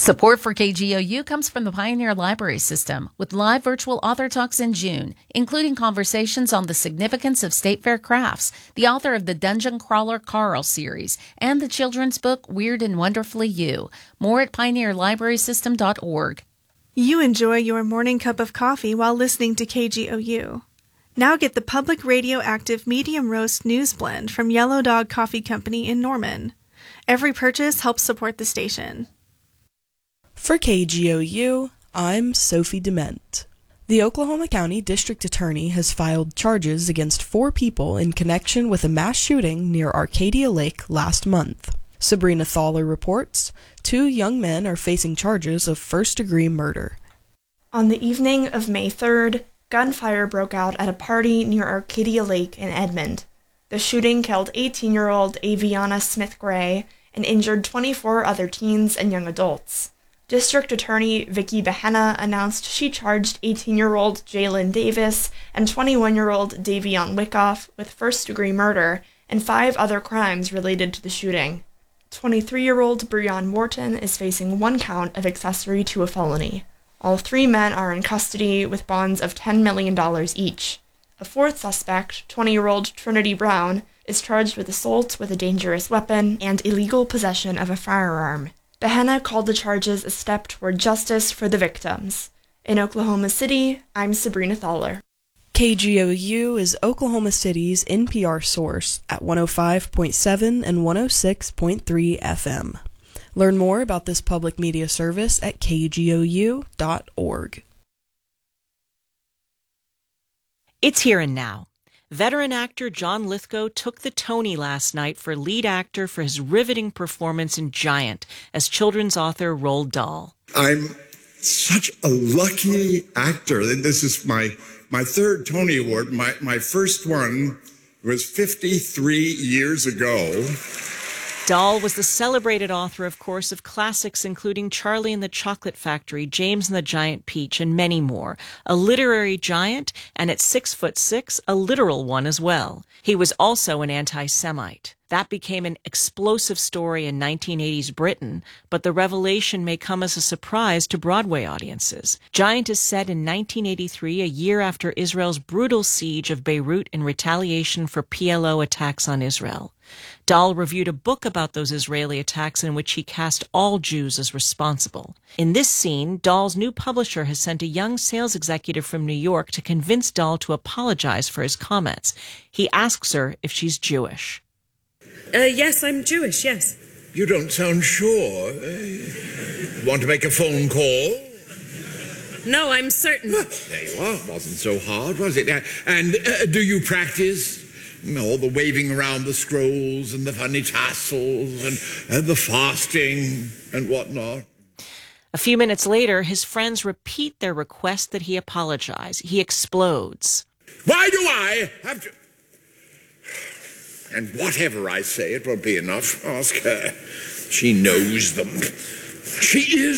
Support for KGOU comes from the Pioneer Library System with live virtual author talks in June, including conversations on the significance of state fair crafts, the author of the Dungeon Crawler Carl series, and the children's book Weird and Wonderfully You. More at pioneerlibrarysystem.org. You enjoy your morning cup of coffee while listening to KGOU. Now get the Public Radioactive Medium Roast News Blend from Yellow Dog Coffee Company in Norman. Every purchase helps support the station. For KGOU, I'm Sophie Dement. The Oklahoma County District Attorney has filed charges against 4 people in connection with a mass shooting near Arcadia Lake last month. Sabrina Thaler reports 2 young men are facing charges of first-degree murder. On the evening of May 3rd, gunfire broke out at a party near Arcadia Lake in Edmond. The shooting killed 18-year-old Aviana Smith-Gray and injured 24 other teens and young adults. District Attorney Vicky Behenna announced she charged 18-year-old Jalen Davis and 21-year-old Davion Wyckoff with first-degree murder and 5 other crimes related to the shooting. 23-year-old Breon Morton is facing 1 count of accessory to a felony. All 3 men are in custody with bonds of $10 million each. A 4th suspect, 20-year-old Trinity Brown, is charged with assault with a dangerous weapon and illegal possession of a firearm. Behenna called the charges a step toward justice for the victims. In Oklahoma City, I'm Sabrina Thaler. KGOU is Oklahoma City's NPR source at 105.7 and 106.3 FM. Learn more about this public media service at kgou.org. It's here and now. Veteran actor John Lithgow took the Tony last night for lead actor for his riveting performance in Giant as children's author Roald Dahl. I'm such a lucky actor. This is my 3rd Tony Award. My first one was 53 years ago. Dahl was the celebrated author, of course, of classics including Charlie and the Chocolate Factory, James and the Giant Peach, and many more. A literary giant, and at 6'6", a literal one as well. He was also an anti-Semite. That became an explosive story in 1980s Britain, but the revelation may come as a surprise to Broadway audiences. Giant is set in 1983, a year after Israel's brutal siege of Beirut in retaliation for PLO attacks on Israel. Dahl reviewed a book about those Israeli attacks in which he cast all Jews as responsible. In this scene, Dahl's new publisher has sent a young sales executive from New York to convince Dahl to apologize for his comments. He asks her if she's Jewish. Yes, I'm Jewish, yes. You don't sound sure. Want to make a phone call? No, I'm certain. There you are. Wasn't so hard, was it? And do you practice? All the waving around the scrolls and the funny tassels and the fasting and whatnot. A few minutes later, his friends repeat their request that he apologize. He explodes. Why do I have to... And whatever I say, it won't be enough. Ask her. She knows them. She is